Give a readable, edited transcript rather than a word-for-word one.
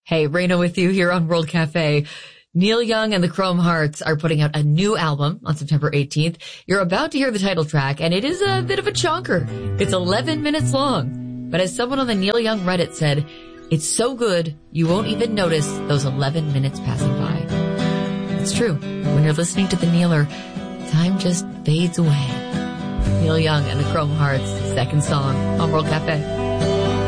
Hey, Raina with you here on World Cafe. Neil Young and the Chrome Hearts are putting out a new album on September 18th. You're about to hear the title track, and it is a bit of a chonker. It's 11 minutes long. But as someone on the Neil Young Reddit said, it's so good, you won't even notice those 11 minutes passing by. It's true. When you're listening to the Kneeler, time just fades away. Neil Young and the Chrome Hearts, second song on World Cafe.